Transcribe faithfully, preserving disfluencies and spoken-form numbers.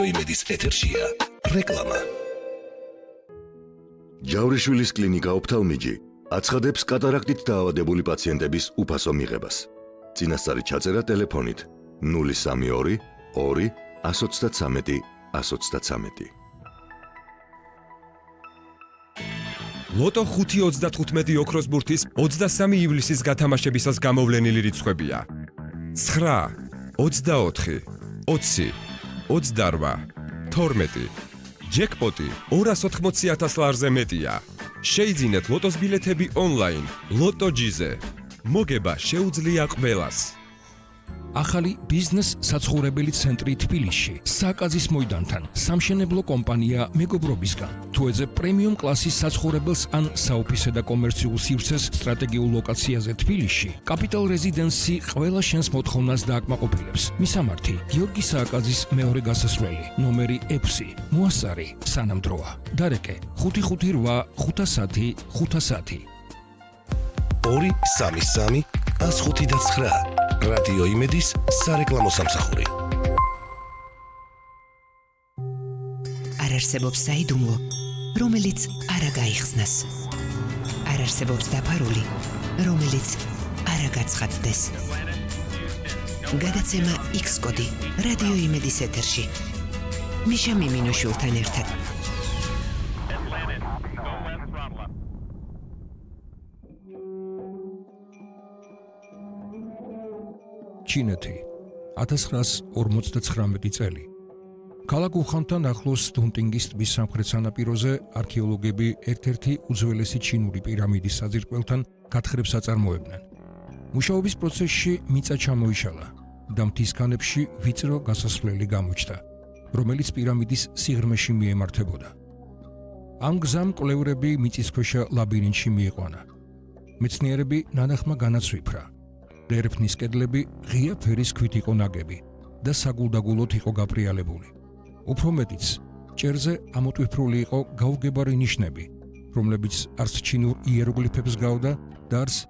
იმედის ეთერშია რეკლამა. ჯავრიშვილის კლინიკა ოფთალმიჯი აცხადებს კატარაქტით დაავადებული პაციენტების უფასო მიღებას. წინასწარი ჩაწერა ტელეფონით ნული სამი ორი ორი ათს ოცდათრამეტი ათს ოცდათრამეტი. ლოტო ხუთი ოცდათხუთმეტი ოქროს ბურთის ოცდასამი ივლისის გათამაშებისას გამოვლენილი რიცხვებია: ცხრა, ოცდაოთხი, ოცი, ოცდარვა, თორმეტი. ჯეკპოტი ორას ოთხმოცი ათას ლარზე მეტია. შეიძინეთ ლოტოს ბილეთები ონლაინ ლოტოჯიზე. მოგება შეუძლია ყველას. ახალი ბიზნეს საცხოვრებელი ცენტრი თბილისში, სააკაძის მოედანთან, სამშენებლო კომპანია მეგობრობისგან. თუ ეძებ პრემიუმ კლასის საცხოვრებელს ან საოფისე და კომერციულ სივრცეს სტრატეგიულ ლოკაციაზე თბილისში, კაპიტალ რეზიდენსი ყველა შენს მოთხოვნას დააკმაყოფილებს. მისამართი: გიორგი სააკაძის მეორე გასასვლელი, ნომერი ექვსი, მოასწარი, სანამ დროა. დარეკე: ხუთი ხუთი რვა ხუთასათი ხუთასათი. ორი სამი სამი ას ხუთი და ცხრა. რადიო იმედის სარეკლამო სამსახური. არ არსებობს საიდუმლო, რომელიც არ გაიხსნას. არ არსებობს დაფარული, რომელიც არ გაცხადდეს. გადაცემა X კოდი რადიო იმედის ეთერში. მიშა მიმინოშვილთან ერთად. ჩინეთი ათას ცხრაას ორმოცდაცხრამეტი წელი. ქალაქ უხანთან ახლოს დუნტინგის ტბის სამხრეთ სანაპიროზე არქეოლოგები ერთ-ერთი უძველესი ჩინური პირამიდის საძირკველთან გათხრებს აწარმოებდნენ. მუშაობის პროცესში მიწა ჩამოიშალა და მთის ქანებში ვიწრო გასასვლელი გამოჩნდა, რომელიც პირამიდის სიღრმეში მიემართებოდა. ამ გზამ კვლევრები მიწისქვეშა ლაბირინთში მიიყვანა. მეცნიერები ნანახმა განაცვიფრა. ერფნის კედლები ღია ფერის ქვით იყო ნაგები და საგულდაგულოდ იყო გაპრიალებული. უფრო მეტიც, ჭერზე ამოტვიფრული იყო გაუგებარი ნიშნები, რომლებიც არც ჩინურ იეროგლიფებს გავდა და არც